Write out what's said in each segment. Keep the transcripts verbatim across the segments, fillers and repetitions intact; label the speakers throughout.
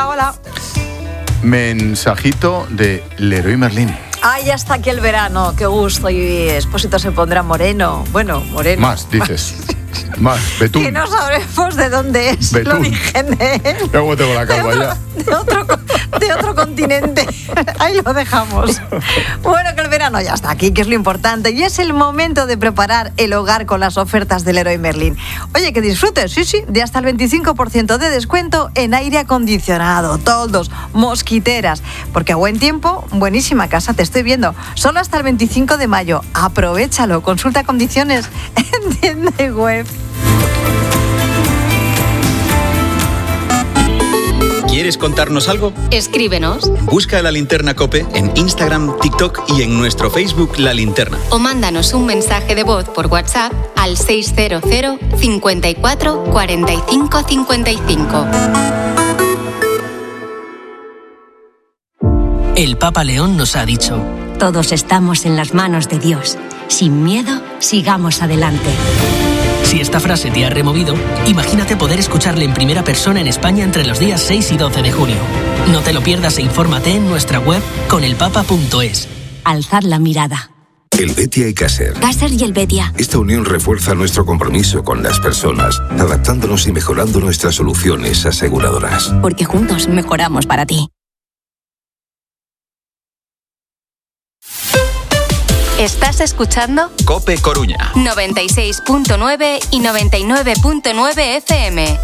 Speaker 1: Hola, hola.
Speaker 2: Mensajito de Leroy Merlin.
Speaker 1: Ay, ya está aquí el verano, qué gusto. Y Expósito se pondrá moreno. Bueno, moreno.
Speaker 2: Más, dices. Más, betún.
Speaker 1: Que no sabremos de dónde es
Speaker 2: Betún.
Speaker 1: el origen de él.
Speaker 2: Yo como tengo la calva ya.
Speaker 1: De otro, de otro continente. Ahí lo dejamos. Bueno, que el verano ya está aquí, que es lo importante. Y es el momento de preparar el hogar con las ofertas del Leroy Merlin. Oye, que disfrutes, sí, sí, de hasta el veinticinco por ciento de descuento en aire acondicionado, toldos, mosquiteras. Porque a buen tiempo, buenísima casa, te estoy viendo. Solo hasta el veinticinco de mayo. Aprovechalo. Consulta condiciones en tienda y web.
Speaker 3: ¿Quieres contarnos algo?
Speaker 4: Escríbenos.
Speaker 3: Busca La Linterna COPE en Instagram, TikTok y en nuestro Facebook La Linterna.
Speaker 4: O mándanos un mensaje de voz por WhatsApp al seis cero cero, cinco cuatro, cuatro cinco cinco cinco.
Speaker 5: El Papa León nos ha dicho:
Speaker 6: todos estamos en las manos de Dios. Sin miedo, sigamos adelante.
Speaker 5: Si esta frase te ha removido, imagínate poder escucharle en primera persona en España entre los días seis y doce de junio. No te lo pierdas e infórmate en nuestra web conelpapa punto es.
Speaker 6: Alzad la mirada.
Speaker 7: El Betia y Caser.
Speaker 6: Caser y el Betia.
Speaker 7: Esta unión refuerza nuestro compromiso con las personas, adaptándonos y mejorando nuestras soluciones aseguradoras.
Speaker 6: Porque juntos mejoramos para ti.
Speaker 4: ¿Estás escuchando?
Speaker 3: COPE Coruña.
Speaker 4: noventa y seis punto nueve y noventa y nueve punto nueve F M.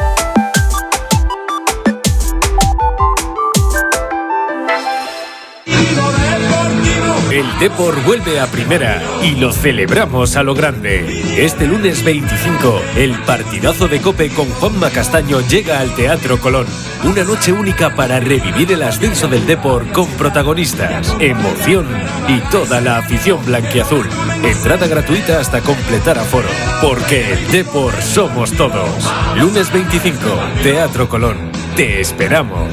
Speaker 8: El Depor vuelve a primera y lo celebramos a lo grande. Este lunes veinticinco, el partidazo de COPE con Juanma Castaño llega al Teatro Colón. Una noche única para revivir el ascenso del Depor con protagonistas, emoción y toda la afición blanquiazul. Entrada gratuita hasta completar aforo. Porque el Depor somos todos. Lunes veinticinco, Teatro Colón. Te esperamos.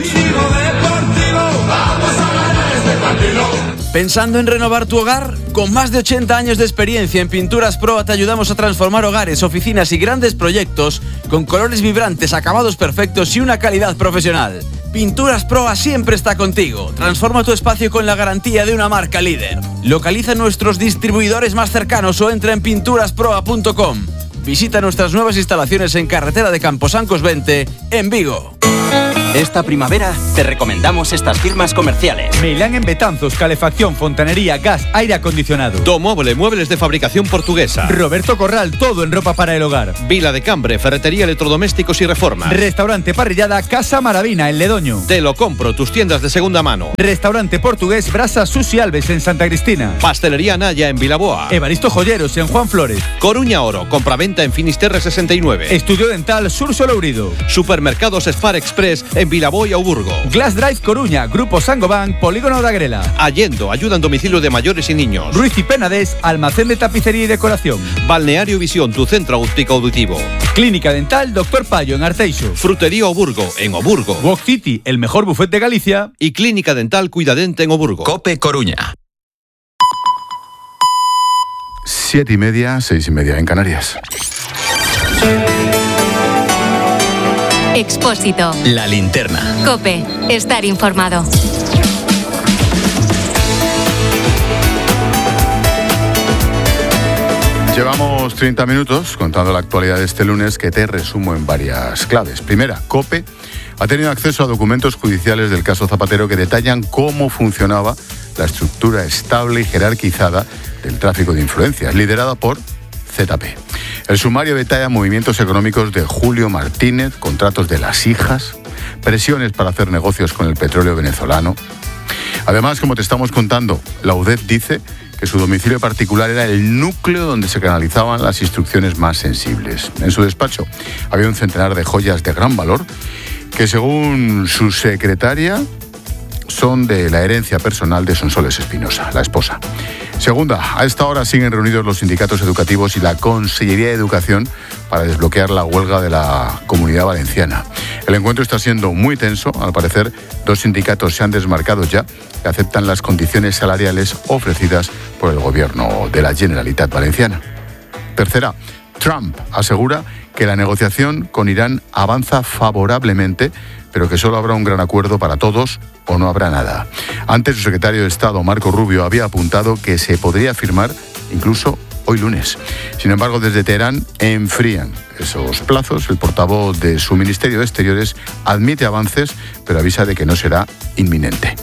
Speaker 9: ¿Pensando en renovar tu hogar? Con más de ochenta años de experiencia en Pinturas Proa te ayudamos a transformar hogares, oficinas y grandes proyectos con colores vibrantes, acabados perfectos y una calidad profesional. Pinturas Proa siempre está contigo. Transforma tu espacio con la garantía de una marca líder. Localiza nuestros distribuidores más cercanos o entra en pinturas proa punto com. Visita nuestras nuevas instalaciones en Carretera de Camposancos veinte, en Vigo.
Speaker 10: Esta primavera te recomendamos estas firmas comerciales.
Speaker 11: Meilán en Betanzos, calefacción, fontanería, gas, aire acondicionado.
Speaker 12: Domoble, muebles de fabricación portuguesa.
Speaker 11: Roberto Corral, todo en ropa para el hogar.
Speaker 12: Vila de Cambre, ferretería, electrodomésticos y reformas.
Speaker 11: Restaurante Parrillada, Casa Maravina en Ledoño.
Speaker 12: Te lo compro, tus tiendas de segunda mano.
Speaker 11: Restaurante Portugués Brasa Susi Alves en Santa Cristina.
Speaker 12: Pastelería Naya en Vilaboa.
Speaker 11: Evaristo Joyeros en Juan Flores.
Speaker 12: Coruña Oro, compraventa en Finisterre sesenta y nueve.
Speaker 11: Estudio Dental Sur Solourido.
Speaker 12: Supermercados Spar Express en Vilaboa y Auburgo.
Speaker 11: Glass Drive Coruña, Grupo Sangoban, Polígono de Agrela.
Speaker 12: Allendo, ayuda en domicilio de mayores y niños.
Speaker 11: Ruiz y Penades, almacén de tapicería y decoración.
Speaker 12: Balneario Visión, tu centro óptico auditivo.
Speaker 11: Clínica Dental Doctor Payo en Arteixo.
Speaker 12: Frutería Oburgo en Oburgo.
Speaker 11: Walk City, el mejor buffet de Galicia.
Speaker 12: Y Clínica Dental Cuidadente en Oburgo.
Speaker 3: COPE Coruña.
Speaker 2: Siete y media, seis y media en Canarias.
Speaker 4: Expósito.
Speaker 3: La Linterna.
Speaker 4: COPE. Estar informado.
Speaker 2: Llevamos treinta minutos contando la actualidad de este lunes, que te resumo en varias claves. Primera, COPE ha tenido acceso a documentos judiciales del caso Zapatero que detallan cómo funcionaba la estructura estable y jerarquizada del tráfico de influencias, liderada por Z P. El sumario detalla movimientos económicos de Julio Martínez, contratos de las hijas, presiones para hacer negocios con el petróleo venezolano. Además, como te estamos contando, la U D E F dice que su domicilio particular era el núcleo donde se canalizaban las instrucciones más sensibles. En su despacho había un centenar de joyas de gran valor que, según su secretaria, son de la herencia personal de Sonsoles Espinosa, la esposa. Segunda, a esta hora siguen reunidos los sindicatos educativos y la Consellería de Educación para desbloquear la huelga de la Comunidad Valenciana. El encuentro está siendo muy tenso. Al parecer, dos sindicatos se han desmarcado ya y aceptan las condiciones salariales ofrecidas por el gobierno de la Generalitat Valenciana. Tercera, Trump asegura que la negociación con Irán avanza favorablemente, pero que solo habrá un gran acuerdo para todos o no habrá nada. Antes, su secretario de Estado, Marco Rubio, había apuntado que se podría firmar incluso hoy lunes. Sin embargo, desde Teherán enfrían esos plazos. El portavoz de su Ministerio de Exteriores admite avances, pero avisa de que no será inminente.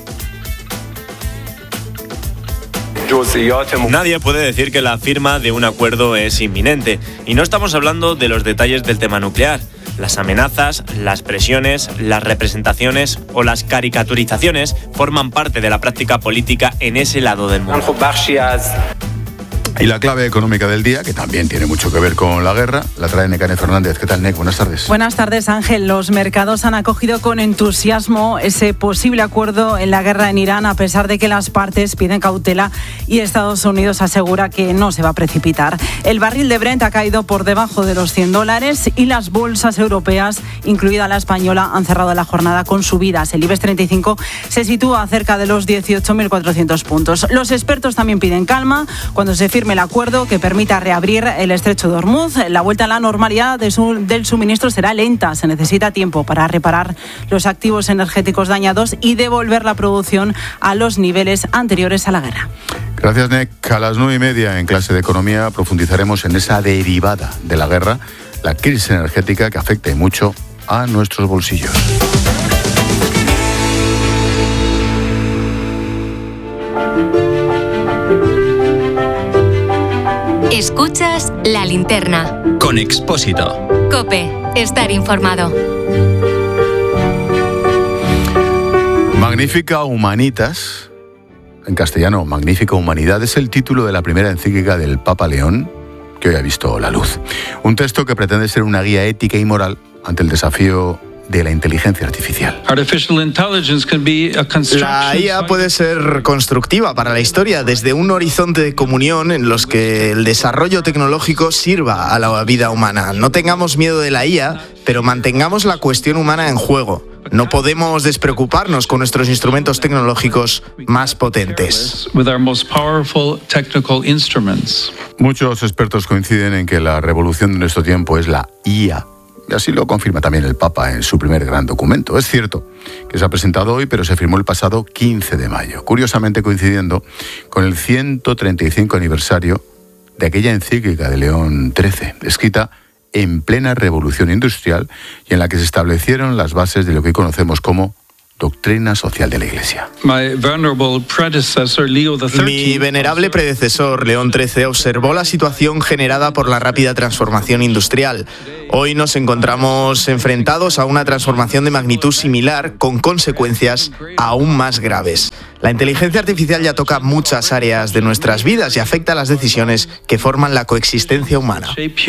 Speaker 13: Nadie puede decir que la firma de un acuerdo es inminente. Y no estamos hablando de los detalles del tema nuclear. Las amenazas, las presiones, las representaciones o las caricaturizaciones forman parte de la práctica política en ese lado del mundo.
Speaker 2: Y la clave económica del día, que también tiene mucho que ver con la guerra, la trae Nekane Fernández. ¿Qué tal, Nek? Buenas tardes.
Speaker 14: Buenas tardes, Ángel. Los mercados han acogido con entusiasmo ese posible acuerdo en la guerra en Irán, a pesar de que las partes piden cautela y Estados Unidos asegura que no se va a precipitar. El barril de Brent ha caído por debajo de los cien dólares y las bolsas europeas, incluida la española, han cerrado la jornada con subidas. El IBEX treinta y cinco se sitúa a cerca de los dieciocho mil cuatrocientos puntos. Los expertos también piden calma cuando se firme el acuerdo que permita reabrir el estrecho de Hormuz. La vuelta a la normalidad de su, del suministro será lenta. Se necesita tiempo para reparar los activos energéticos dañados y devolver la producción a los niveles anteriores a la guerra.
Speaker 2: Gracias, Nek. A las nueve y media en clase de economía profundizaremos en esa derivada de la guerra, la crisis energética que afecta y mucho a nuestros bolsillos.
Speaker 4: Escuchas La Linterna.
Speaker 3: Con Expósito.
Speaker 4: COPE. Estar informado.
Speaker 2: Magnifica Humanitas, en castellano Magnífica Humanidad, es el título de la primera encíclica del Papa León, que hoy ha visto la luz. Un texto que pretende ser una guía ética y moral ante el desafío de la inteligencia artificial.
Speaker 15: La I A puede ser constructiva para la historia desde un horizonte de comunión en los que el desarrollo tecnológico sirva a la vida humana. No tengamos miedo de la I A, pero mantengamos la cuestión humana en juego. No podemos despreocuparnos con nuestros instrumentos tecnológicos más potentes.
Speaker 2: Muchos expertos coinciden en que la revolución de nuestro tiempo es la I A. Y así lo confirma también el Papa en su primer gran documento. Es cierto que se ha presentado hoy, pero se firmó el pasado quince de mayo, curiosamente coincidiendo con el ciento treinta y cinco aniversario de aquella encíclica de León trece, escrita en plena revolución industrial y en la que se establecieron las bases de lo que hoy conocemos como doctrina social de la Iglesia.
Speaker 15: Mi venerable predecesor, León trece, observó la situación generada por la rápida transformación industrial. Hoy nos encontramos enfrentados a una transformación de magnitud similar, con consecuencias aún más graves. La inteligencia artificial ya toca muchas áreas de nuestras vidas y afecta a las decisiones que forman la coexistencia humana.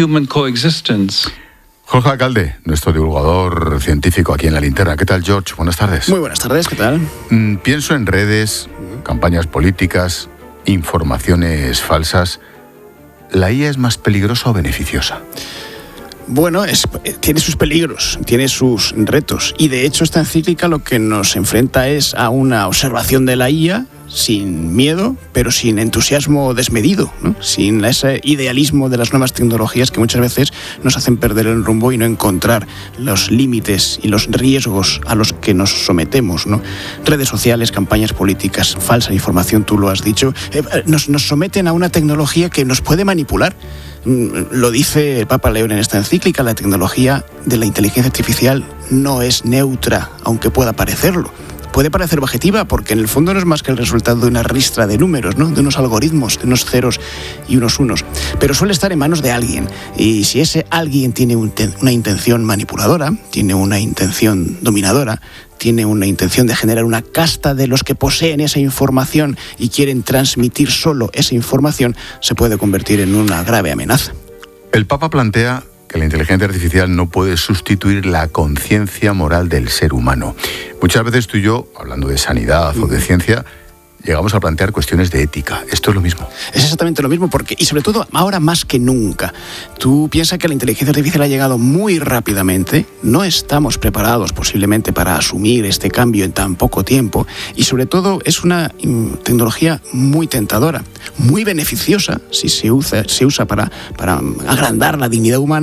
Speaker 2: Jorge Alcalde, nuestro divulgador científico aquí en La Linterna. ¿Qué tal, George? Buenas tardes.
Speaker 16: Muy buenas tardes, ¿qué tal?
Speaker 2: Mm, pienso en redes, campañas políticas, informaciones falsas. ¿La I A es más peligrosa o beneficiosa?
Speaker 16: Bueno, es, tiene sus peligros, tiene sus retos. Y de hecho esta encíclica lo que nos enfrenta es a una observación de la I A sin miedo, pero sin entusiasmo desmedido, ¿no? Sin ese idealismo de las nuevas tecnologías que muchas veces nos hacen perder el rumbo y no encontrar los límites y los riesgos a los que nos sometemos, ¿no? Redes sociales, campañas políticas, falsa información, tú lo has dicho, eh, nos, nos someten a una tecnología que nos puede manipular. Lo dice el Papa León en esta encíclica, la tecnología de la inteligencia artificial no es neutra, aunque pueda parecerlo. Puede parecer objetiva porque en el fondo no es más que el resultado de una ristra de números, ¿no? De unos algoritmos, de unos ceros y unos unos. Pero suele estar en manos de alguien. Y si ese alguien tiene un te- una intención manipuladora, tiene una intención dominadora, tiene una intención de generar una casta de los que poseen esa información y quieren transmitir solo esa información, se puede convertir en una grave amenaza.
Speaker 2: El Papa plantea que la inteligencia artificial no puede sustituir la conciencia moral del ser humano. Muchas veces tú y yo, hablando de sanidad o de ciencia, llegamos a plantear cuestiones de ética. ¿Esto es lo mismo?
Speaker 16: Es exactamente lo mismo, porque, y sobre todo ahora más que nunca, tú piensas que la inteligencia artificial ha llegado muy rápidamente, no estamos preparados posiblemente para asumir este cambio en tan poco tiempo, y sobre todo es una mm, tecnología muy tentadora, muy beneficiosa si se usa, se usa para, para agrandar la dignidad humana,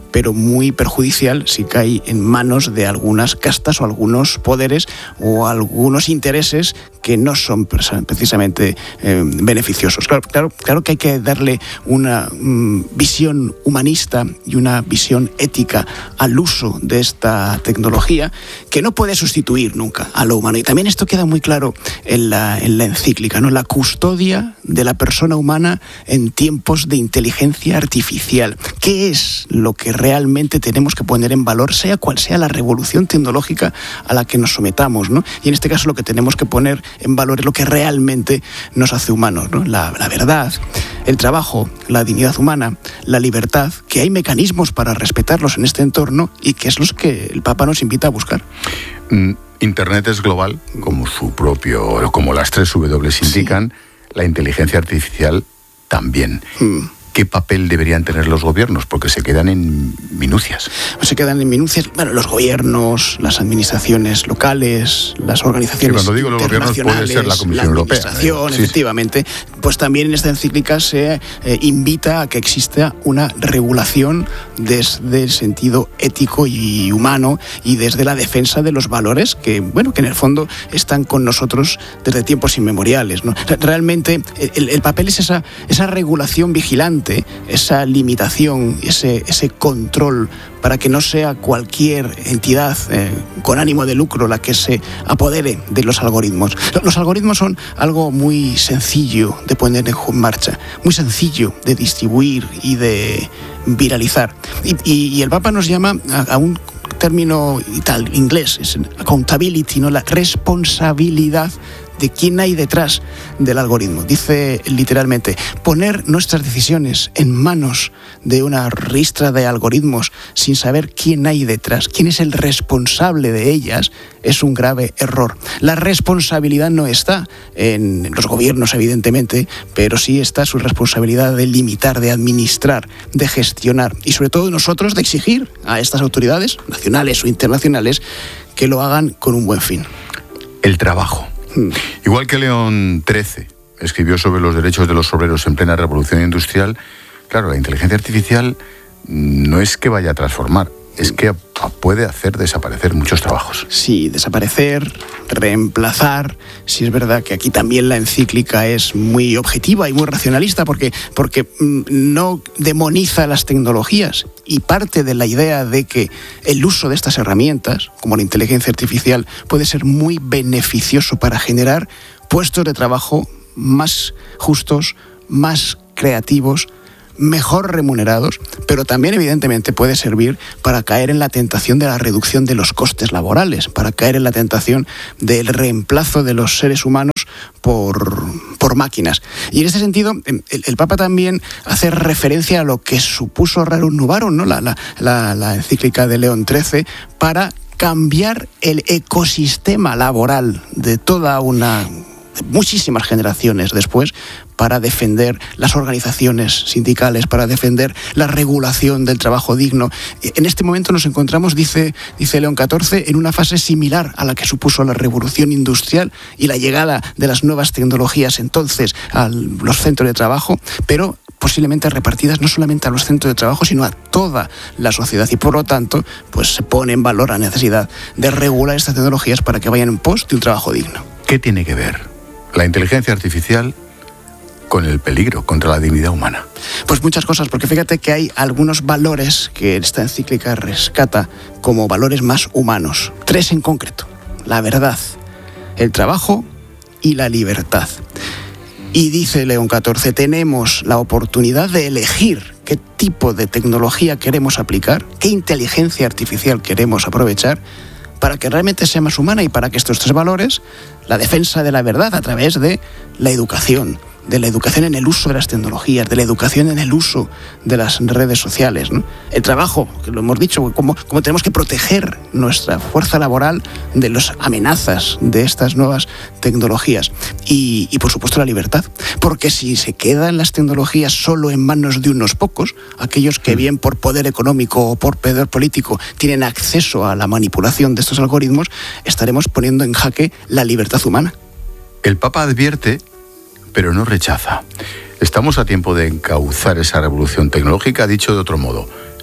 Speaker 16: pero muy perjudicial si cae en manos de algunas castas o algunos poderes o algunos intereses que no son precisamente eh, beneficiosos. Claro, claro, claro que hay que darle una mm, visión humanista y una visión ética al uso de esta tecnología que no puede sustituir nunca a lo humano. Y también esto queda muy claro en la, en la encíclica, ¿no? La custodia de la persona humana en tiempos de inteligencia artificial. ¿Qué es lo que realmente tenemos que poner en valor, sea cual sea la revolución tecnológica a la que nos sometamos, ¿no? Y en este caso lo que tenemos que poner en valor es lo que realmente nos hace humanos, ¿no? La, la verdad, el trabajo, la dignidad humana, la libertad, que hay mecanismos para respetarlos en este entorno y que es los que el Papa nos invita a buscar.
Speaker 2: Internet es global, como su propio, como las tres W indican, sí. La inteligencia artificial también. Mm. ¿Qué papel deberían tener los gobiernos? Porque se quedan en minucias.
Speaker 16: Se quedan en minucias. Bueno, los gobiernos, las administraciones locales, las organizaciones
Speaker 2: sí, cuando digo los gobiernos puede ser la Comisión Europea.
Speaker 16: La administración, ¿eh? Sí, efectivamente. Sí. Pues también en esta encíclica se eh, invita a que exista una regulación desde el sentido ético y humano y desde la defensa de los valores que, bueno, que en el fondo están con nosotros desde tiempos inmemoriales, ¿no? Realmente el, el papel es esa, esa regulación vigilante, esa limitación, ese, ese control para que no sea cualquier entidad eh, con ánimo de lucro la que se apodere de los algoritmos. Los algoritmos son algo muy sencillo de poner en marcha, muy sencillo de distribuir y de viralizar. Y, y, y el Papa nos llama a, a un término tal, inglés, es accountability, ¿no? La responsabilidad de quién hay detrás del algoritmo. Dice literalmente, poner nuestras decisiones en manos de una ristra de algoritmos sin saber quién hay detrás, quién es el responsable de ellas, es un grave error. La responsabilidad no está en los gobiernos, evidentemente, pero sí está su responsabilidad de limitar, de administrar, de gestionar y sobre todo nosotros de exigir a estas autoridades, nacionales o internacionales, que lo hagan con un buen fin.
Speaker 2: El trabajo. Igual que León trece escribió sobre los derechos de los obreros en plena revolución industrial, claro, la inteligencia artificial no es que vaya a transformar, es que puede hacer desaparecer muchos trabajos.
Speaker 16: Sí, desaparecer, reemplazar. Sí, es verdad que aquí también la encíclica es muy objetiva y muy racionalista porque, porque no demoniza las tecnologías y parte de la idea de que el uso de estas herramientas, como la inteligencia artificial, puede ser muy beneficioso para generar puestos de trabajo más justos, más creativos, mejor remunerados, pero también evidentemente puede servir para caer en la tentación de la reducción de los costes laborales, para caer en la tentación del reemplazo de los seres humanos por, por máquinas. Y en este sentido, el, el Papa también hace referencia a lo que supuso Rerum Novarum, ¿no? la, la, la, la encíclica de León trece, para cambiar el ecosistema laboral de toda una... muchísimas generaciones después, para defender las organizaciones sindicales, para defender la regulación del trabajo digno. En este momento nos encontramos, dice, dice León catorce, en una fase similar a la que supuso la revolución industrial y la llegada de las nuevas tecnologías entonces a los centros de trabajo, pero posiblemente repartidas no solamente a los centros de trabajo, sino a toda la sociedad. Y por lo tanto, pues se pone en valor la necesidad de regular estas tecnologías para que vayan en pos de un trabajo digno.
Speaker 2: ¿Qué tiene que ver la inteligencia artificial con el peligro contra la dignidad humana?
Speaker 16: Pues muchas cosas, porque fíjate que hay algunos valores que esta encíclica rescata como valores más humanos. Tres en concreto: la verdad, el trabajo y la libertad. Y dice León catorce, tenemos la oportunidad de elegir qué tipo de tecnología queremos aplicar, qué inteligencia artificial queremos aprovechar, para que realmente sea más humana y para que estos tres valores, la defensa de la verdad a través de la educación, de la educación en el uso de las tecnologías, de la educación en el uso de las redes sociales, ¿no? El trabajo, que lo hemos dicho, cómo, cómo tenemos que proteger nuestra fuerza laboral de las amenazas de estas nuevas tecnologías. Y, y por supuesto la libertad, porque si se quedan las tecnologías solo en manos de unos pocos, aquellos que bien por poder económico o por poder político tienen acceso a la manipulación de estos algoritmos, estaremos poniendo en jaque la libertad humana.
Speaker 2: El Papa advierte, pero no rechaza. Estamos a tiempo de encauzar esa revolución tecnológica. Dicho de otro modo,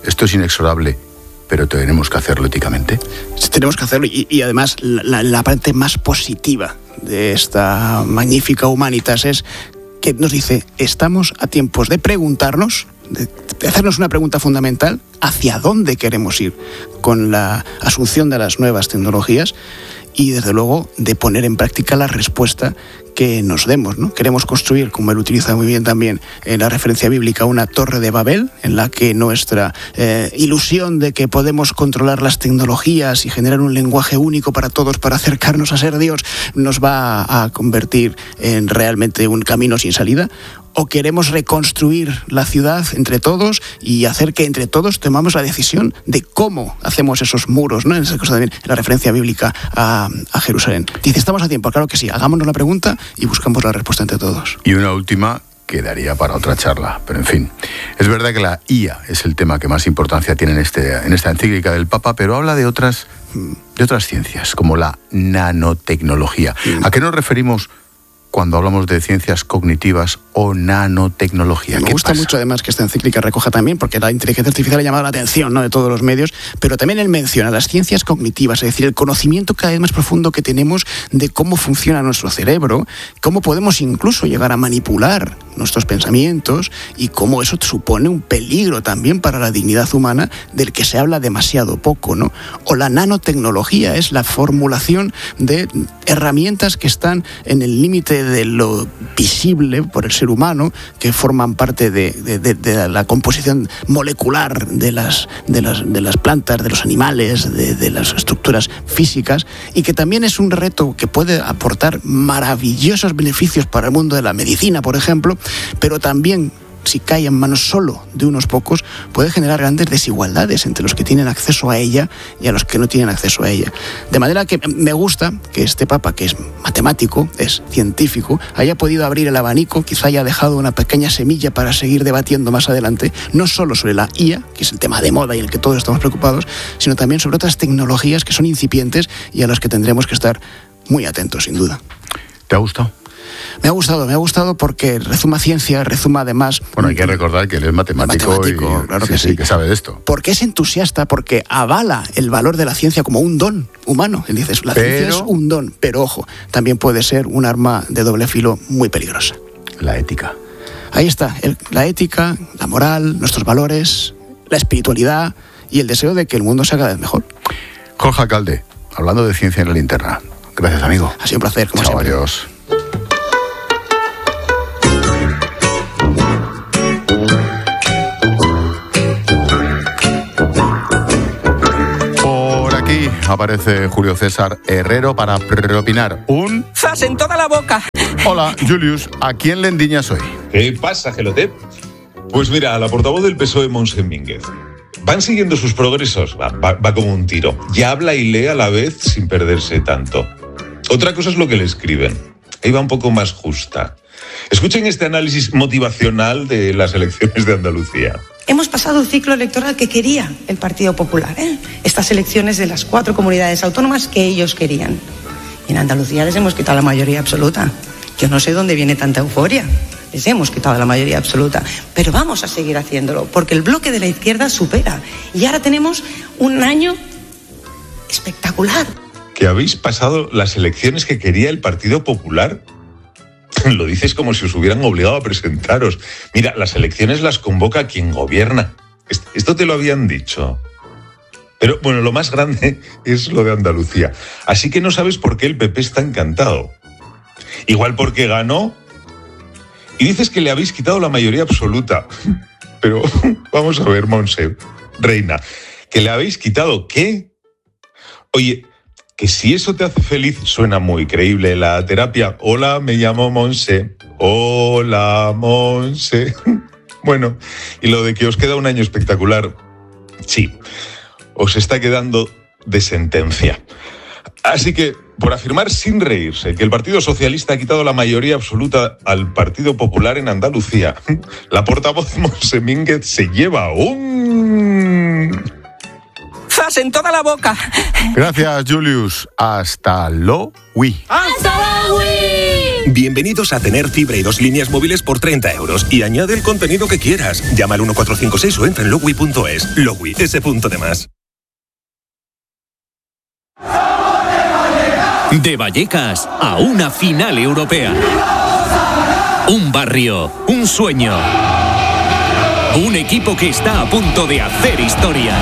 Speaker 2: esto es inexorable, pero tenemos que hacerlo éticamente.
Speaker 16: Tenemos que hacerlo y, y además la, la parte más positiva de esta magnífica Humanitas es que nos dice, estamos a tiempos de preguntarnos, de, de hacernos una pregunta fundamental, hacia dónde queremos ir con la asunción de las nuevas tecnologías y desde luego de poner en práctica la respuesta que nos demos, ¿no? Queremos construir, como él utiliza muy bien también en la referencia bíblica, una torre de Babel en la que nuestra eh, ilusión de que podemos controlar las tecnologías y generar un lenguaje único para todos para acercarnos a ser Dios nos va a convertir en realmente un camino sin salida. ¿O queremos reconstruir la ciudad entre todos y hacer que entre todos tomamos la decisión de cómo hacemos esos muros, ¿no? En esa cosa también, en la referencia bíblica a, a Jerusalén. Dice, ¿estamos a tiempo? Claro que sí. Hagámonos la pregunta y buscamos la respuesta entre todos.
Speaker 2: Y una última quedaría para otra charla, pero en fin. Es verdad que la I A es el tema que más importancia tiene en, este, en esta encíclica del Papa, pero habla de otras, de otras ciencias, como la nanotecnología. ¿A qué nos referimos cuando hablamos de ciencias cognitivas o nanotecnología?
Speaker 16: Me gusta pasa? mucho además que esta encíclica recoja también, porque la inteligencia artificial ha llamado la atención, ¿no?, de todos los medios, pero también él menciona las ciencias cognitivas, es decir, el conocimiento cada vez más profundo que tenemos de cómo funciona nuestro cerebro, cómo podemos incluso llegar a manipular nuestros pensamientos y cómo eso supone un peligro también para la dignidad humana del que se habla demasiado poco, ¿no? O la nanotecnología es la formulación de herramientas que están en el límite de lo visible por el ser humano, que forman parte de, de, de, de la composición molecular de las, de, las, de las plantas, de los animales, de, de las estructuras físicas, y que también es un reto que puede aportar maravillosos beneficios para el mundo de la medicina, por ejemplo, pero también, si cae en manos solo de unos pocos, puede generar grandes desigualdades entre los que tienen acceso a ella y a los que no tienen acceso a ella. De manera que me gusta que este Papa, que es matemático, es científico, haya podido abrir el abanico, quizá haya dejado una pequeña semilla para seguir debatiendo más adelante, no solo sobre la I A, que es el tema de moda y el que todos estamos preocupados, sino también sobre otras tecnologías que son incipientes y a las que tendremos que estar muy atentos, sin duda.
Speaker 2: ¿Te ha gustado?
Speaker 16: Me ha gustado, me ha gustado porque rezuma ciencia, rezuma además...
Speaker 2: Bueno, hay que recordar que él es matemático,
Speaker 16: matemático
Speaker 2: y
Speaker 16: claro
Speaker 2: sí,
Speaker 16: que sí.
Speaker 2: sí, que sabe de esto.
Speaker 16: Porque es entusiasta, porque avala el valor de la ciencia como un don humano. Él dice, la
Speaker 2: pero...
Speaker 16: ciencia es un don, pero ojo, también puede ser un arma de doble filo muy peligrosa.
Speaker 2: La ética.
Speaker 16: Ahí está, el, la ética, la moral, nuestros valores, la espiritualidad y el deseo de que el mundo sea cada vez mejor.
Speaker 2: Jorge Alcalde, hablando de ciencia en la linterna. Gracias, amigo.
Speaker 16: Ha sido un placer, como
Speaker 2: Chao,
Speaker 16: siempre.
Speaker 2: Adiós. Aparece Julio César Herrero para propinar un...
Speaker 17: ¡Zas en toda la boca!
Speaker 2: Hola, Julius, ¿a quién le endiñas hoy?
Speaker 18: ¿Qué pasa, Gelotep? Pues mira, a la portavoz del P S O E, Montse Mínguez. Van siguiendo sus progresos, va, va, va como un tiro. Y habla y lee a la vez sin perderse tanto. Otra cosa es lo que le escriben. Ahí va un poco más justa. Escuchen este análisis motivacional de las elecciones de Andalucía.
Speaker 19: Hemos pasado el ciclo electoral que quería el Partido Popular, ¿eh? Estas elecciones de las cuatro comunidades autónomas que ellos querían. Y en Andalucía les hemos quitado la mayoría absoluta. Yo no sé dónde viene tanta euforia. Les hemos quitado la mayoría absoluta. Pero vamos a seguir haciéndolo, porque el bloque de la izquierda supera. Y ahora tenemos un año espectacular.
Speaker 18: ¿Que habéis pasado las elecciones que quería el Partido Popular? Lo dices como si os hubieran obligado a presentaros. Mira, las elecciones las convoca quien gobierna. Esto te lo habían dicho. Pero bueno, lo más grande es lo de Andalucía. Así que no sabes por qué el P P está encantado. Igual porque ganó. Y dices que le habéis quitado la mayoría absoluta. Pero vamos a ver, Montse, reina, que le habéis quitado ¿qué? Oye, que si eso te hace feliz, suena muy creíble. La terapia, hola, me llamo Montse. Hola, Montse. Bueno, y lo de que os queda un año espectacular, sí, os está quedando de sentencia. Así que, por afirmar sin reírse que el Partido Socialista ha quitado la mayoría absoluta al Partido Popular en Andalucía, la portavoz Montse Mínguez se lleva un...
Speaker 17: ¡Zas en toda la boca!
Speaker 2: Gracias, Julius. Hasta luego.
Speaker 17: ¡Hasta luego!
Speaker 20: Bienvenidos a tener fibra y dos líneas móviles por treinta euros y añade el contenido que quieras. Llama al uno cuatro cinco seis o entra en logwi punto es. Logwi, ese punto de más.
Speaker 21: De Vallecas a una final europea. Un barrio, un sueño. Un equipo que está a punto de hacer historia.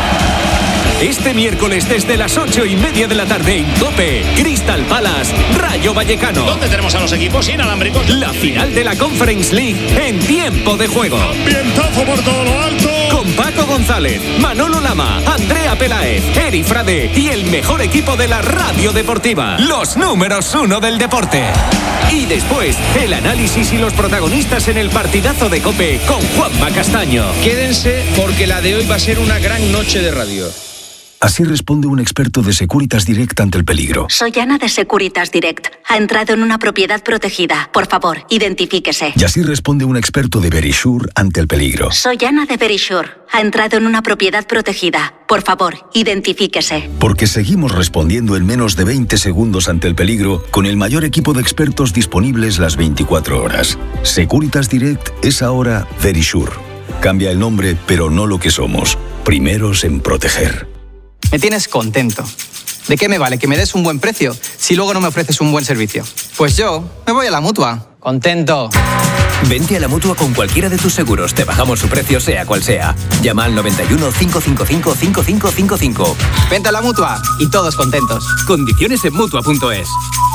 Speaker 21: Este miércoles desde las ocho y media de la tarde en COPE, Crystal Palace, Rayo Vallecano.
Speaker 22: ¿Dónde tenemos a los equipos inalámbricos?
Speaker 21: La final de la Conference League en tiempo de juego.
Speaker 22: Ambientazo por todo lo alto.
Speaker 21: Con Paco González, Manolo Lama, Andrea Peláez, Eri Frade y el mejor equipo de la radio deportiva. Los números uno del deporte. Y después, el análisis y los protagonistas en el partidazo de COPE con Juanma Castaño.
Speaker 23: Quédense porque la de hoy va a ser una gran noche de radio.
Speaker 24: Así responde un experto de Securitas Direct ante el peligro.
Speaker 25: Soy Ana de Securitas Direct. Ha entrado en una propiedad protegida. Por favor, identifíquese.
Speaker 24: Y así responde un experto de Verisure ante el peligro.
Speaker 25: Soy Ana de Verisure. Ha entrado en una propiedad protegida. Por favor, identifíquese.
Speaker 24: Porque seguimos respondiendo en menos de veinte segundos ante el peligro con el mayor equipo de expertos disponibles las veinticuatro horas. Securitas Direct es ahora Verisure. Cambia el nombre, pero no lo que somos. Primeros en proteger.
Speaker 26: Me tienes contento. ¿De qué me vale que me des un buen precio si luego no me ofreces un buen servicio? Pues yo me voy a la Mutua. Contento.
Speaker 27: Vente a la Mutua con cualquiera de tus seguros. Te bajamos su precio sea cual sea. Llama al noventa y uno, cinco cinco cinco, cinco cinco cinco cinco.
Speaker 26: Vente a la Mutua y todos contentos.
Speaker 27: Condiciones en Mutua punto es.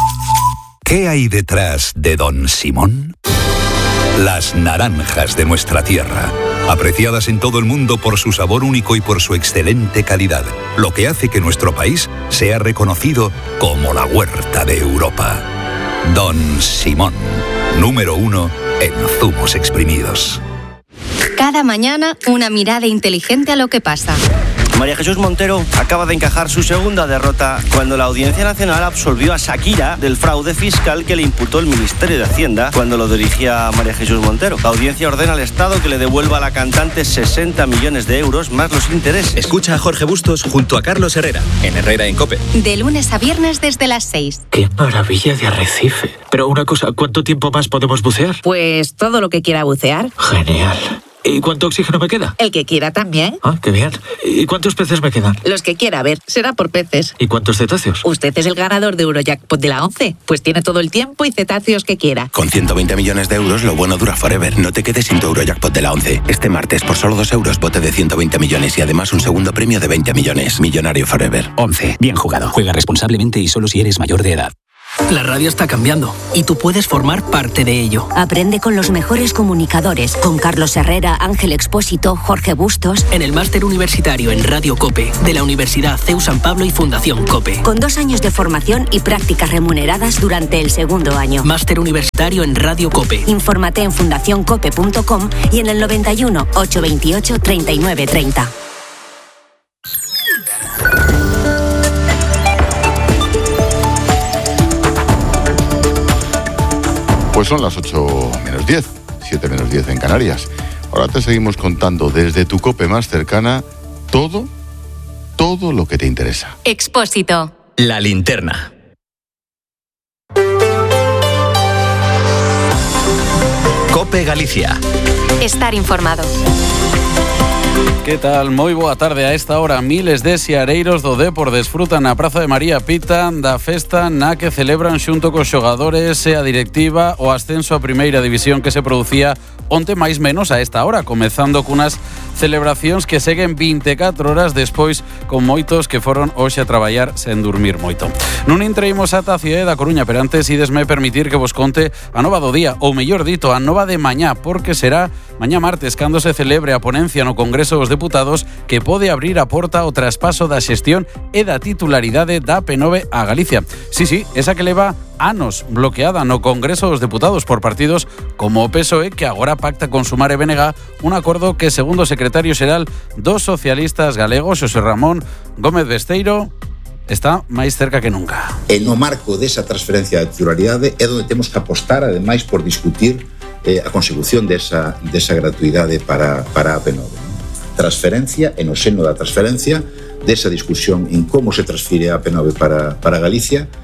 Speaker 28: ¿Qué hay detrás de Don Simón? Las naranjas de nuestra tierra, apreciadas en todo el mundo por su sabor único y por su excelente calidad, lo que hace que nuestro país sea reconocido como la huerta de Europa. Don Simón, número uno en zumos exprimidos.
Speaker 4: Cada mañana, una mirada inteligente a lo que pasa.
Speaker 29: María Jesús Montero acaba de encajar su segunda derrota cuando la Audiencia Nacional absolvió a Shakira del fraude fiscal que le imputó el Ministerio de Hacienda cuando lo dirigía María Jesús Montero. La audiencia ordena al Estado que le devuelva a la cantante sesenta millones de euros más los intereses.
Speaker 3: Escucha a Jorge Bustos junto a Carlos Herrera en Herrera en COPE.
Speaker 4: De lunes a viernes desde las seis.
Speaker 30: ¡Qué maravilla de arrecife! Pero una cosa, ¿cuánto tiempo más podemos bucear?
Speaker 31: Pues todo lo que quiera bucear.
Speaker 30: Genial. ¿Y cuánto oxígeno me queda?
Speaker 31: El que quiera también.
Speaker 30: Ah, qué bien. ¿Y cuántos peces me quedan?
Speaker 31: Los que quiera, a ver, será por peces.
Speaker 30: ¿Y cuántos cetáceos?
Speaker 31: Usted es el ganador de Eurojackpot de la once, pues tiene todo el tiempo y cetáceos que quiera.
Speaker 32: Con ciento veinte millones de euros, lo bueno dura forever. No te quedes sin tu Eurojackpot de la once. Este martes, por solo dos euros, bote de ciento veinte millones y además un segundo premio de veinte millones. Millonario forever.
Speaker 33: once. Bien jugado. Juega responsablemente y solo si eres mayor de edad.
Speaker 5: La radio está cambiando y tú puedes formar parte de ello.
Speaker 6: Aprende con los mejores comunicadores, con Carlos Herrera, Ángel Expósito, Jorge Bustos.
Speaker 5: En el máster universitario en Radio COPE de la Universidad C E U San Pablo y Fundación COPE.
Speaker 6: Con dos años de formación y prácticas remuneradas durante el segundo año.
Speaker 5: Máster universitario en Radio COPE.
Speaker 6: Infórmate en fundación cope punto com y en el noventa y uno, ochocientos veintiocho, treinta y nueve treinta.
Speaker 2: Pues son las ocho menos diez, siete menos diez en Canarias. Ahora te seguimos contando desde tu COPE más cercana todo, todo lo que te interesa.
Speaker 4: Expósito.
Speaker 3: La linterna. COPE Galicia.
Speaker 4: Estar informado.
Speaker 9: Que tal? Moi boa tarde. A esta hora miles de seareiros do Depor desfrutan na Praza de María Pita da festa na que celebran xunto cos xogadores e a directiva o ascenso a primeira división que se producía onte máis menos a esta hora, comezando cunas celebracións que seguen vinte e catro horas despois con moitos que foron hoxe a traballar sen dormir moito. Non entreimos ata a cidade da Coruña, pero antes idesme permitir que vos conte a nova do día, ou mellor dito, a nova de mañá, porque será mañá martes cando se celebre a ponencia no Congreso dos Deputados que pode abrir a porta ao traspaso da xestión e da titularidade da P nove a Galicia. Sí, sí, esa que leva anos bloqueada no Congreso dos Deputados por partidos como o P S O E, que agora pacta con Sumar e B N G un acordo que, segundo o secretario xeral dos socialistas galegos, Xosé Ramón Gómez Besteiro, está máis cerca que nunca.
Speaker 34: E no marco desa transferencia de titularidade é onde temos que apostar, ademais, por discutir eh, a consecución desa, desa gratuidade para, para a P nove. ¿no? Transferencia, e no seno da transferencia, desa discusión en como se transfire a P nove para, para Galicia,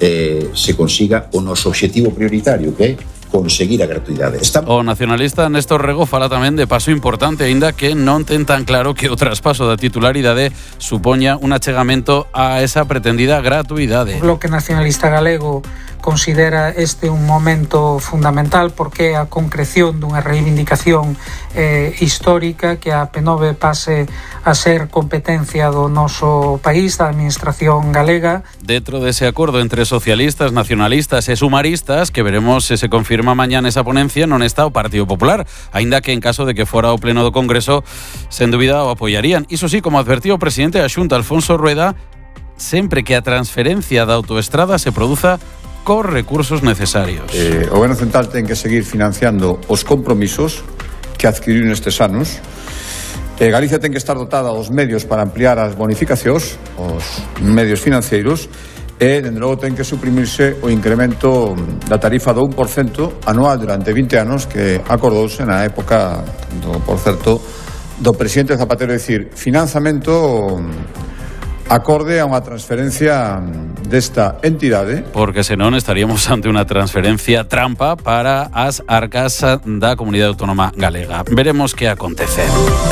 Speaker 34: eh, se consiga o noso obxectivo prioritario, que é conseguir a gratuidade.
Speaker 1: Estamos... O nacionalista Néstor Rego fala tamén de paso importante, aínda que non ten tan claro que o traspaso da titularidade supoña un achegamento a esa pretendida gratuidade.
Speaker 7: O Bloque Nacionalista Galego considera este un momento fundamental porque a concreción dunha reivindicación eh, histórica que a P nove pase a ser competencia do noso país, da administración galega.
Speaker 1: Dentro dese acordo entre socialistas, nacionalistas e sumaristas, que veremos se se confirma mañá esa ponencia, non está o Partido Popular, aínda que en caso de que fora o pleno do Congreso, sen dúbida o apoiarían. Iso sí, como advertiu o presidente da Xunta, Alfonso Rueda, sempre que a transferencia da autoestrada se produza cos recursos necesarios.
Speaker 8: Eh, o Goberno Central ten que seguir financiando os compromisos que adquiriu nestes anos. Eh, Galicia ten que estar dotada dos medios para ampliar as bonificacións, os medios financeiros, e, dende logo, ten que suprimirse o incremento da tarifa do un por cento anual durante vinte anos que acordouse na época, do, por certo, do presidente Zapatero, é dicir, financiamento acorde a unha transferencia desta entidade.
Speaker 1: Porque senón estaríamos ante unha transferencia trampa para as arcas da Comunidade Autónoma Galega. Veremos que acontece.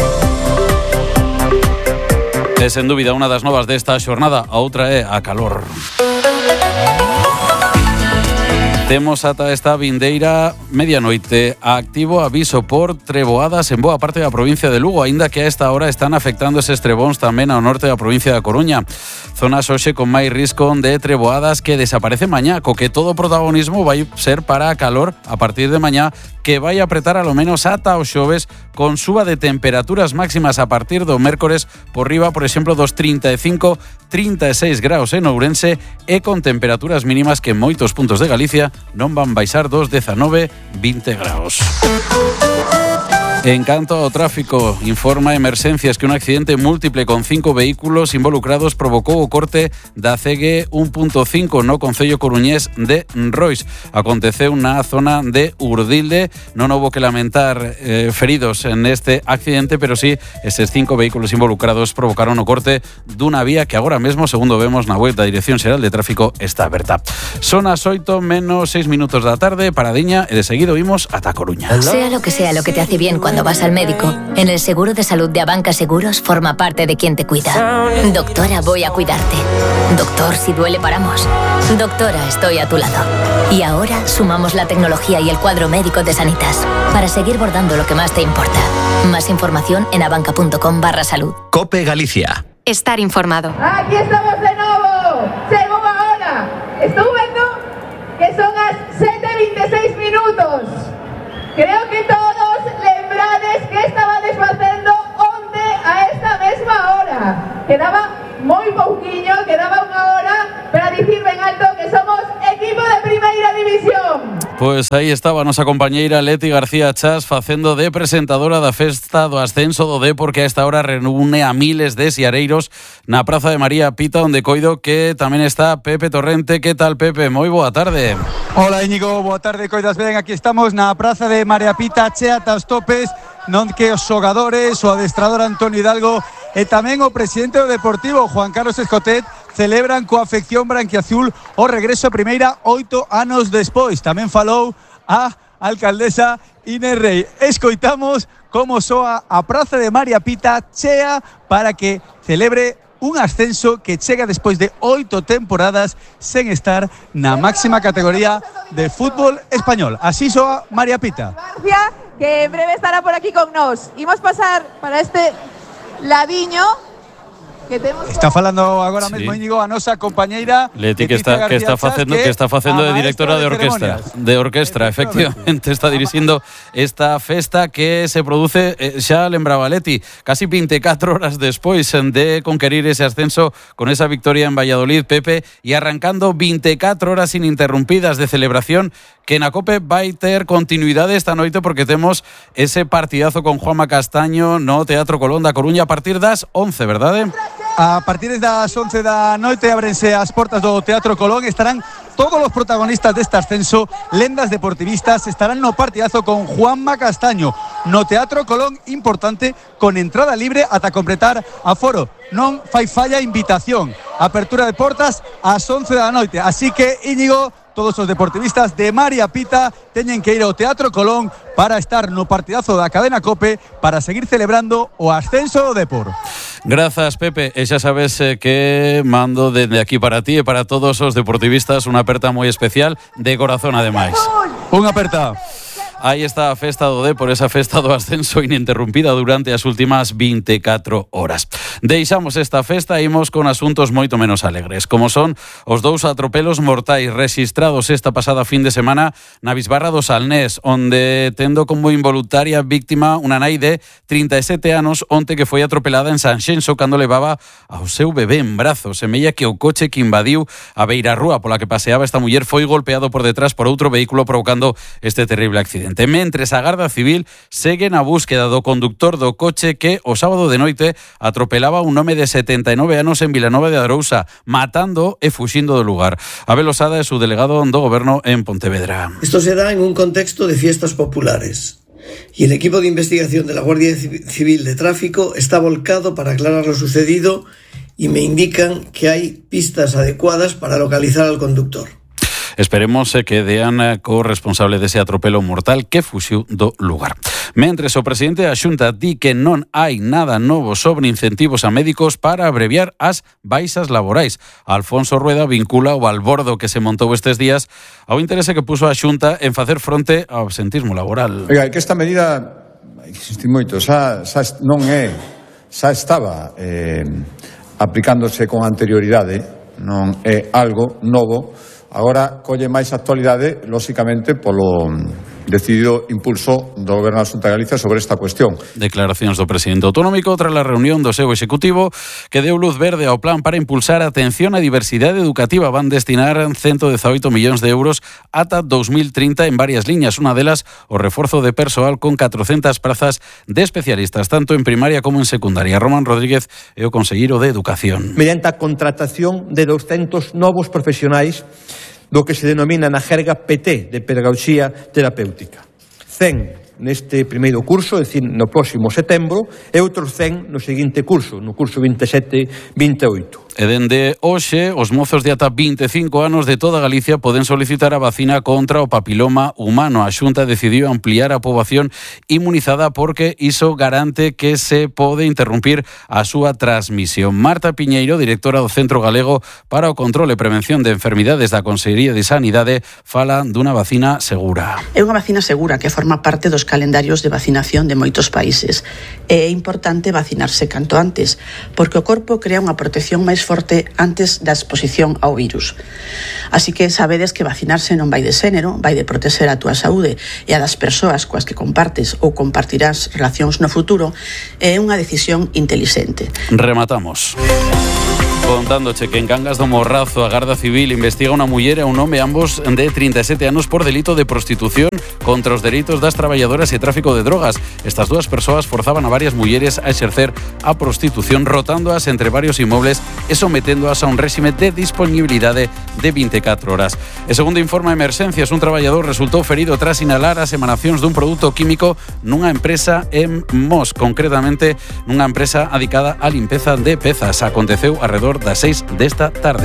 Speaker 1: É sen dúbida unha das novas desta xornada, a outra é a calor. Temos ata esta vindeira medianoite activo aviso por treboadas en boa parte da provincia de Lugo, aínda que a esta hora están afectando eses trebóns tamén ao norte da provincia da Coruña. Zonas hoxe con máis risco de treboadas que desaparece mañá, co que todo o protagonismo vai ser para a calor a partir de mañá, que vai apretar alo menos ata os xoves, con suba de temperaturas máximas a partir do mércores por riba, por exemplo, dos trinta e cinco, trinta e seis graus en Ourense, e con temperaturas mínimas que en moitos puntos de Galicia non van baixar dos dezanove, vinte graus. En canto ao tráfico, informa Emerxencias que un accidente múltiple con cinco vehículos involucrados provocou o corte da C G un punto cinco no concello coruñés de Rois. Aconteceu na zona de Urdilde. Non houbo que lamentar eh, feridos en este accidente, pero sí, eses cinco vehículos involucrados provocaron o corte dunha vía que agora mesmo, segundo vemos na web da Dirección Xeral de Tráfico, está aberta. Son as oito menos seis minutos da tarde, paradiña, e de seguido imos ata Coruña.
Speaker 10: Sea lo que sea lo que te hace bien cuando vas al médico, en el seguro de salud de Abanca Seguros forma parte de quien te cuida. Doctora, voy a cuidarte. Doctor, si duele paramos. Doctora, estoy a tu lado. Y ahora sumamos la tecnología y el cuadro médico de Sanitas para seguir bordando lo que más te importa. Más información en abanca.com barra salud.
Speaker 21: COPE Galicia.
Speaker 4: Estar informado.
Speaker 11: Aquí estamos de nuevo. Según ahora. Estou vendo que son as sete e vinte e seis minutos. Creo que todos lembrades que estabades facendo onde a esta mesma hora. Quedaba moi pouquiño, quedaba unha hora para dicir ben alto que somos equipo de primeira división.
Speaker 1: Pois aí estaba a nosa compañeira Leti García Chas facendo de presentadora da festa do ascenso do D, porque a esta hora reúne a miles de siareiros na Praza de María Pita, onde coido que tamén está Pepe Torrente. Que tal, Pepe? Moi boa tarde.
Speaker 12: Hola, Íñigo, boa tarde, coidas ben. Aquí estamos na Praza de María Pita, chea ata os topes, non que os xogadores, o adestrador Antonio Hidalgo e tamén o presidente do Deportivo, Juan Carlos Escotet, celebran coa afección branquiazul o regreso a primeira oito anos despois. Tamén falou a alcaldesa Inés Rei. Escoitamos como soa a Praza de María Pita chea para que celebre un ascenso que chega despois de oito temporadas sen estar na máxima categoría de fútbol español. Así soa María Pita.
Speaker 11: García, que en breve estará por aquí con nós. Imos pasar para este ladiño que temos.
Speaker 12: Está falando agora
Speaker 1: sí.
Speaker 12: mesmo, Íñigo, a nosa compañeira
Speaker 1: Leti, que está que está facendo que, que está facendo de directora de, de orquestra, de orquestra, efectivamente, está dirixindo esta festa que se produce, eh, xa lembraba Leti, casi vinte e catro horas despois de conquerir ese ascenso con esa victoria en Valladolid, Pepe, e arrancando vinte e catro horas ininterrumpidas de celebración que na COPE vai ter continuidade esta noite, porque temos ese partidazo con Juanma Castaño no Teatro Colón da Coruña a partir das once, verdade?
Speaker 12: A partir das once da noite ábrense as portas do Teatro Colón. Estarán todos os protagonistas deste ascenso, lendas deportivistas, estarán no partidazo con Juanma Castaño, no Teatro Colón, importante, con entrada libre ata completar aforo. Non fai falla invitación. Apertura de portas ás once da noite. Así que, Íñigo, todos os deportivistas de María Pita teñen que ir ao Teatro Colón para estar no partidazo da cadena COPE para seguir celebrando o ascenso do Depor.
Speaker 1: Grazas, Pepe, e xa sabes eh, que mando desde aquí para ti e para todos os deportivistas unha aperta moi especial de corazón ademais.
Speaker 12: Unha aperta.
Speaker 1: Aí está a festa do Depor, esa festa do ascenso ininterrumpida durante as últimas veinticuatro horas. Deixamos esta festa e imos con asuntos moito menos alegres, como son os dous atropelos mortais rexistrados esta pasada fin de semana na Bisbarra do Salnés, onde tendo como involuntaria víctima unha nai de trinta e sete anos onte que foi atropelada en Sanxenxo cando levaba ao seu bebé en brazos. Semella que o coche que invadiu a beira rúa pola que paseaba esta muller foi golpeado por detrás por outro vehículo provocando este terrible accidente. Mentres a Garda Civil segue na búsqueda do conductor do coche que o sábado de noite atropelaba un home de setenta e nove anos en Vilanova de Arousa, matando e fuxindo do lugar. Abel Osada é o delegado do Goberno en Pontevedra.
Speaker 13: Esto se da en un contexto de fiestas populares y el equipo de investigación de la Guardia Civil de Tráfico está volcado para aclarar lo sucedido y me indican que hay pistas adecuadas para localizar al conductor.
Speaker 1: Esperemos que dean co responsable dese atropelo mortal que fuxiu do lugar. Mentres o presidente da Xunta di que non hai nada novo sobre incentivos a médicos para abreviar as baixas laborais. Alfonso Rueda vincula o balbordo que se montou estes días ao interese que puso a Xunta en facer fronte ao absentismo laboral.
Speaker 8: Oiga, que esta medida, insistí moito, xa, xa non é, xa estaba eh, aplicándose con anterioridade, non é algo novo. Agora colle máis actualidade, lóxicamente, polo decidido impulso do Goberno da Xunta de Galicia sobre esta cuestión.
Speaker 1: Declaracións do presidente autonómico tras a reunión do seu executivo que deu luz verde ao plan para impulsar a atención á diversidade educativa. Van destinar ciento dezaoito millóns de euros ata dos mil trinta en varias liñas. Unha delas, o reforzo de persoal con catrocentas prazas de especialistas, tanto en primaria como en secundaria. Román Rodríguez é o conselleiro de Educación.
Speaker 14: Mediante a contratación de doscientos novos profesionais do que se denomina na jerga P T, de Pedagogía Terapéutica. cen neste primeiro curso, é dicir, no próximo setembro, e outros cen no seguinte curso, no curso veintisiete veintioito.
Speaker 1: E dende hoxe, os mozos de ata vinte e cinco anos de toda Galicia poden solicitar a vacina contra o papiloma humano. A Xunta decidiu ampliar a poboación inmunizada porque iso garante que se pode interrumpir a súa transmisión. Marta Piñeiro, directora do Centro Galego para o Control e Prevención de Enfermidades da Consellería de Sanidade, fala dunha vacina segura.
Speaker 15: É unha vacina segura que forma parte dos calendarios de vacinación de moitos países. É importante vacinarse canto antes, porque o corpo crea unha protección máis forte antes da exposición ao virus. Así que sabedes que vacinarse non vai de xénero, vai de proteger a túa saúde e a das persoas coas que compartes ou compartirás relacións no futuro, é unha decisión intelixente.
Speaker 1: Rematamos contándoche que en Cangas do Morrazo a Garda Civil investiga unha muller e un home, ambos de trinta e sete anos, por delito de prostitución contra os dereitos das traballadoras e tráfico de drogas. Estas dúas persoas forzaban a varias mulleres a exercer a prostitución, rotándoas entre varios inmobles e someténdoas a un réxime de disponibilidade de veinticuatro horas. E segundo informa Emerxencias, un traballador resultou ferido tras inhalar as emanacións dun produto químico nunha empresa en Mos, concretamente nunha empresa adicada á limpeza de pezas. Aconteceu alrededor das seis desta tarde.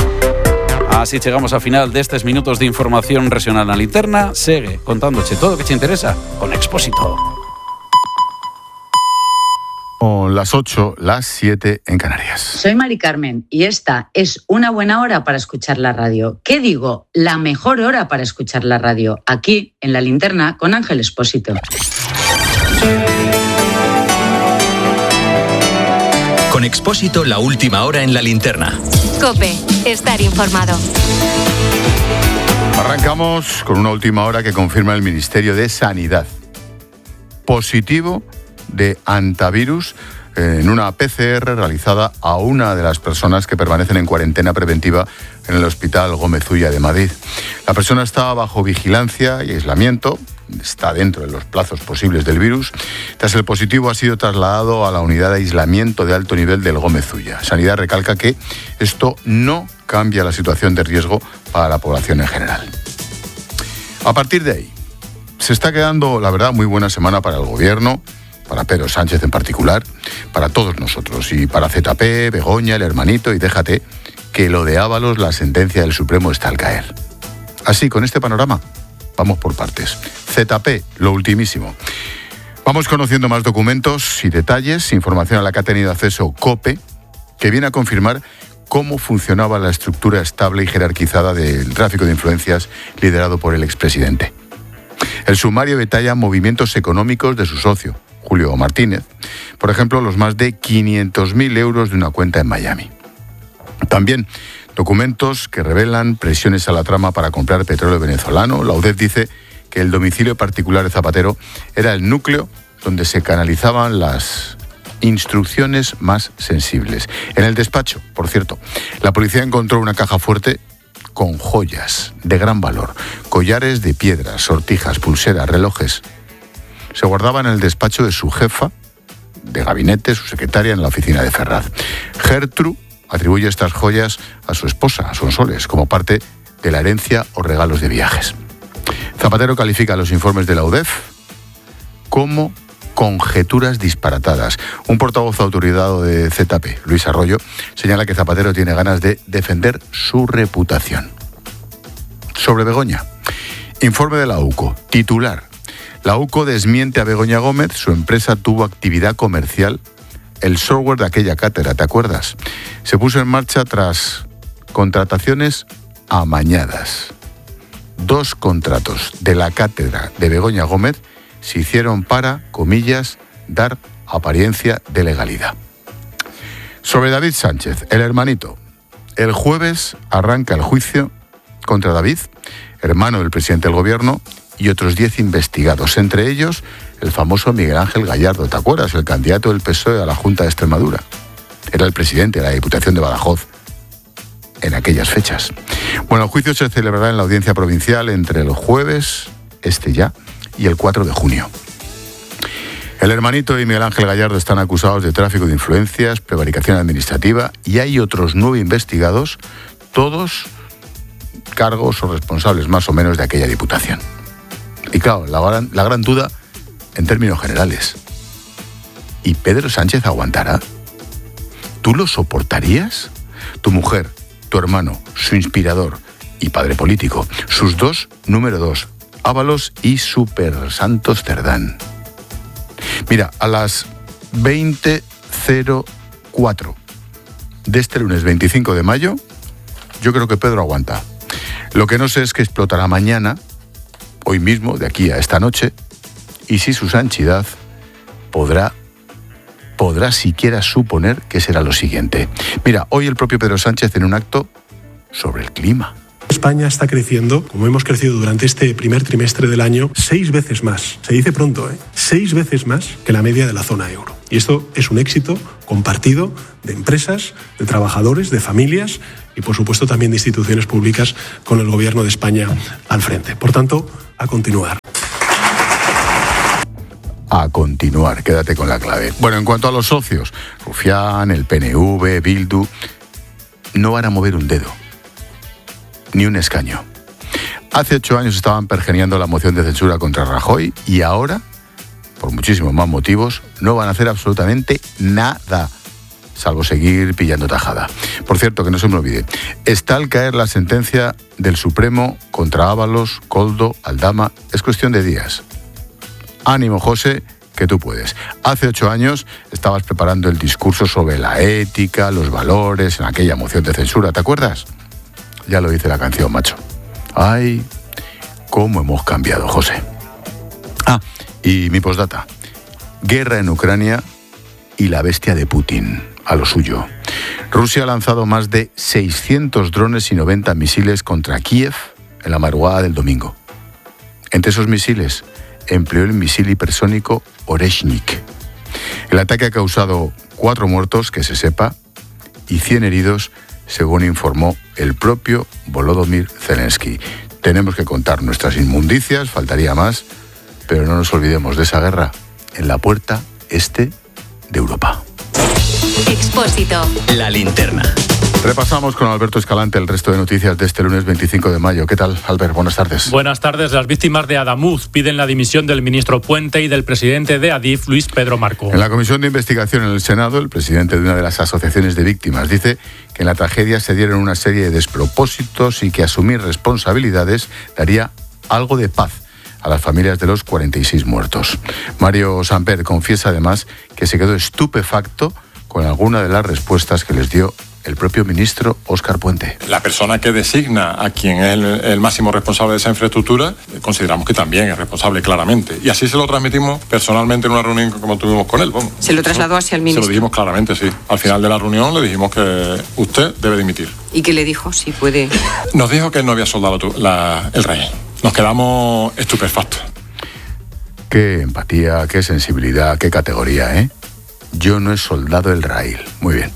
Speaker 1: Así chegamos ao final destes minutos de información regional na linterna. Segue contándoche todo o que te interesa con Expósito.
Speaker 2: Las ocho, las siete en Canarias.
Speaker 16: Soy Mari Carmen y esta es una buena hora para escuchar la radio. ¿Qué digo? La mejor hora para escuchar la radio. Aquí, en la linterna, con Ángel Expósito.
Speaker 21: Con Expósito, la última hora en la linterna.
Speaker 4: COPE, estar informado.
Speaker 2: Arrancamos con una última hora que confirma el Ministerio de Sanidad. Positivo de antivirus en una P C R realizada a una de las personas que permanecen en cuarentena preventiva en el Hospital Gómez Ulla de Madrid. La persona está bajo vigilancia y aislamiento, está dentro de los plazos posibles del virus. Tras el positivo ha sido trasladado a la unidad de aislamiento de alto nivel del Gómez Ulla. Sanidad recalca que esto no cambia la situación de riesgo para la población en general. A partir de ahí, se está quedando, la verdad, muy buena semana para el gobierno, para Pedro Sánchez en particular, para todos nosotros, y para Z P, Begoña, el hermanito, y déjate que lo de Ábalos, la sentencia del Supremo está al caer. Así, con este panorama, vamos por partes. Z P, lo ultimísimo. Vamos conociendo más documentos y detalles, información a la que ha tenido acceso COPE, que viene a confirmar cómo funcionaba la estructura estable y jerarquizada del tráfico de influencias liderado por el expresidente. El sumario detalla movimientos económicos de su socio, Julio Martínez, por ejemplo, los más de quinientos mil euros de una cuenta en Miami. También documentos que revelan presiones a la trama para comprar petróleo venezolano. La U D E F dice que el domicilio particular de Zapatero era el núcleo donde se canalizaban las instrucciones más sensibles. En el despacho, por cierto, la policía encontró una caja fuerte con joyas de gran valor, collares de piedras, sortijas, pulseras, relojes. Se guardaban en el despacho de su jefa de gabinete, su secretaria, en la oficina de Ferraz. Gertrude atribuye estas joyas a su esposa, a Sonsoles, como parte de la herencia o regalos de viajes. Zapatero califica los informes de la U D E F como conjeturas disparatadas. Un portavoz autorizado de Z P, Luis Arroyo, señala que Zapatero tiene ganas de defender su reputación. Sobre Begoña, informe de la U C O, titular. La U C O desmiente a Begoña Gómez, su empresa tuvo actividad comercial. El software de aquella cátedra, ¿te acuerdas? Se puso en marcha tras contrataciones amañadas. Dos contratos de la cátedra de Begoña Gómez se hicieron para, comillas, dar apariencia de legalidad. Sobre David Sánchez, el hermanito. El jueves arranca el juicio contra David, hermano del presidente del gobierno, y otros diez investigados, entre ellos el famoso Miguel Ángel Gallardo, ¿te acuerdas? El candidato del P S O E a la Junta de Extremadura. Era el presidente de la Diputación de Badajoz en aquellas fechas. Bueno, el juicio se celebrará en la audiencia provincial entre el jueves, este ya, y el cuatro de junio. El hermanito y Miguel Ángel Gallardo están acusados de tráfico de influencias, prevaricación administrativa, y hay otros nueve investigados, todos cargos o responsables más o menos de aquella diputación. Y claro, la gran, la gran duda en términos generales. ¿Y Pedro Sánchez aguantará? ¿Tú lo soportarías? Tu mujer, tu hermano, su inspirador y padre político, sus dos número dos, Ábalos y Super Santos Cerdán. Mira, a las veinte cero cuatro de este lunes veinticinco de mayo, yo creo que Pedro aguanta. Lo que no sé es que explotará mañana, hoy mismo, de aquí a esta noche, y si su santidad podrá, podrá siquiera suponer que será lo siguiente. Mira, hoy el propio Pedro Sánchez en un acto sobre el clima.
Speaker 17: España está creciendo, como hemos crecido durante este primer trimestre del año, seis veces más. Se dice pronto, ¿eh? Seis veces más que la media de la zona euro. Y esto es un éxito compartido de empresas, de trabajadores, de familias y, por supuesto, también de instituciones públicas con el Gobierno de España al frente. Por tanto, a continuar.
Speaker 2: A continuar, quédate con la clave. Bueno, en cuanto a los socios, Rufián, el P N V, Bildu, no van a mover un dedo, ni un escaño. Hace ocho años estaban pergeñando la moción de censura contra Rajoy y ahora, por muchísimos más motivos, no van a hacer absolutamente nada, salvo seguir pillando tajada. Por cierto, que no se me olvide, está al caer la sentencia del Supremo contra Ábalos, Koldo, Aldama. Es cuestión de días. Ánimo, José, que tú puedes. Hace ocho años estabas preparando el discurso sobre la ética, los valores, en aquella moción de censura, ¿te acuerdas? Ya lo dice la canción, macho. Ay, cómo hemos cambiado, José. Ah, y mi postdata. Guerra en Ucrania y la bestia de Putin, a lo suyo. Rusia ha lanzado más de seiscientos drones y noventa misiles contra Kiev en la madrugada del domingo. Entre esos misiles empleó el misil hipersónico Oreshnik. El ataque ha causado cuatro muertos, que se sepa, y cien heridos, según informó el propio Volodymyr Zelensky. Tenemos que contar nuestras inmundicias, faltaría más, pero no nos olvidemos de esa guerra en la puerta este de Europa.
Speaker 4: Expósito.
Speaker 21: La linterna.
Speaker 2: Repasamos con Alberto Escalante el resto de noticias de este lunes veinticinco de mayo. ¿Qué tal, Albert? Buenas tardes.
Speaker 18: Buenas tardes. Las víctimas de Adamuz piden la dimisión del ministro Puente y del presidente de Adif, Luis Pedro Marco.
Speaker 2: En la comisión de investigación en el Senado, el presidente de una de las asociaciones de víctimas dice que en la tragedia se dieron una serie de despropósitos y que asumir responsabilidades daría algo de paz a las familias de los cuarenta y seis muertos. Mario Samper confiesa además que se quedó estupefacto con alguna de las respuestas que les dio el propio ministro Óscar Puente.
Speaker 19: La persona que designa a quien es el, el máximo responsable de esa infraestructura, consideramos que también es responsable claramente. Y así se lo transmitimos personalmente en una reunión como tuvimos con él. Vamos.
Speaker 20: ¿Se lo trasladó hacia el ministro?
Speaker 19: Se lo dijimos claramente, sí. Al final de la reunión le dijimos que usted debe dimitir.
Speaker 20: ¿Y qué le dijo? Si puede...
Speaker 19: Nos dijo que él no había soldado la, el rey. Nos quedamos estupefactos.
Speaker 2: Qué empatía, qué sensibilidad, qué categoría, ¿eh? Yo no he soldado el Rail. Muy bien.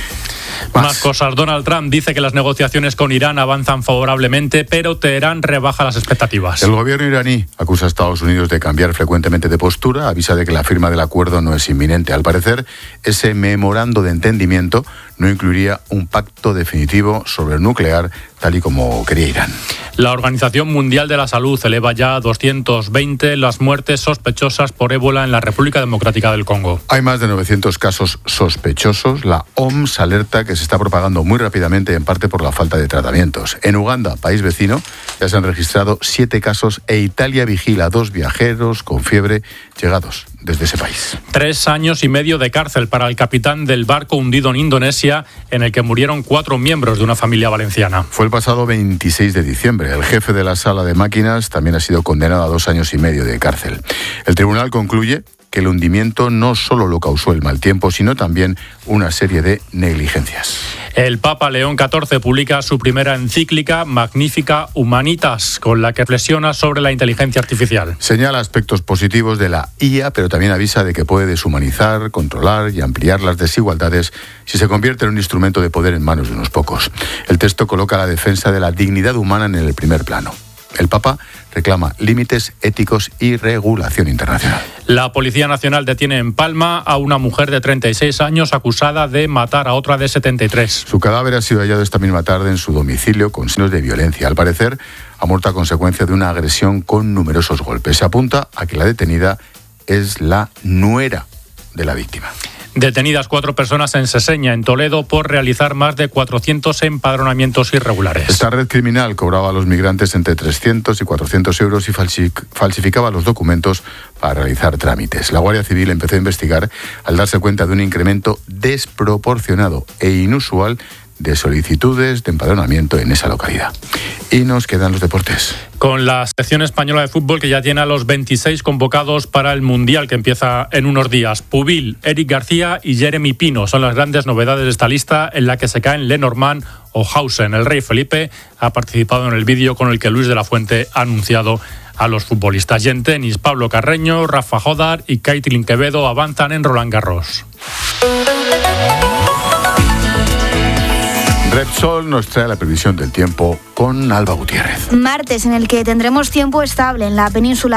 Speaker 18: Más. Más cosas. Donald Trump dice que las negociaciones con Irán avanzan favorablemente, pero Teherán rebaja las expectativas.
Speaker 2: El gobierno iraní acusa a Estados Unidos de cambiar frecuentemente de postura, avisa de que la firma del acuerdo no es inminente. Al parecer, ese memorando de entendimiento no incluiría un pacto definitivo sobre el nuclear, tal y como quería Irán.
Speaker 18: La Organización Mundial de la Salud eleva ya a doscientos veinte las muertes sospechosas por ébola en la República Democrática del Congo.
Speaker 2: Hay más de novecientos casos sospechosos. La O M S alerta que se está propagando muy rápidamente, en parte por la falta de tratamientos. En Uganda, país vecino, ya se han registrado siete casos e Italia vigila a dos viajeros con fiebre llegados desde ese país.
Speaker 18: Tres años y medio de cárcel para el capitán del barco hundido en Indonesia, en el que murieron cuatro miembros de una familia valenciana.
Speaker 2: Fue el pasado veintiséis de diciembre. El jefe de la sala de máquinas también ha sido condenado a dos años y medio de cárcel. El tribunal concluye que el hundimiento no solo lo causó el mal tiempo, sino también una serie de negligencias.
Speaker 18: El Papa León catorce publica su primera encíclica, Magnificat Humanitas, con la que reflexiona sobre la inteligencia artificial.
Speaker 2: Señala aspectos positivos de la I A, pero también avisa de que puede deshumanizar, controlar y ampliar las desigualdades si se convierte en un instrumento de poder en manos de unos pocos. El texto coloca la defensa de la dignidad humana en el primer plano. El Papa reclama límites éticos y regulación internacional.
Speaker 18: La Policía Nacional detiene en Palma a una mujer de treinta y seis años acusada de matar a otra de setenta y tres.
Speaker 2: Su cadáver ha sido hallado esta misma tarde en su domicilio con signos de violencia. Al parecer, ha muerto a consecuencia de una agresión con numerosos golpes. Se apunta a que la detenida es la nuera de la víctima.
Speaker 18: Detenidas cuatro personas en Seseña, en Toledo, por realizar más de cuatrocientos empadronamientos irregulares.
Speaker 2: Esta red criminal cobraba a los migrantes entre trescientos y cuatrocientos euros y falsificaba los documentos para realizar trámites. La Guardia Civil empezó a investigar al darse cuenta de un incremento desproporcionado e inusual de solicitudes de empadronamiento en esa localidad. Y nos quedan los deportes.
Speaker 18: Con la selección española de fútbol, que ya tiene a los veintiséis convocados para el Mundial, que empieza en unos días. Pubil, Eric García y Jeremy Pino son las grandes novedades de esta lista, en la que se caen Lenormand o Hausen. El rey Felipe ha participado en el vídeo con el que Luis de la Fuente ha anunciado a los futbolistas. Y en tenis, Pablo Carreño, Rafa Jodar y Caitlin Quevedo avanzan en Roland Garros.
Speaker 2: Repsol nos trae la previsión del tiempo con Alba Gutiérrez.
Speaker 22: Martes, en el que tendremos tiempo estable en la península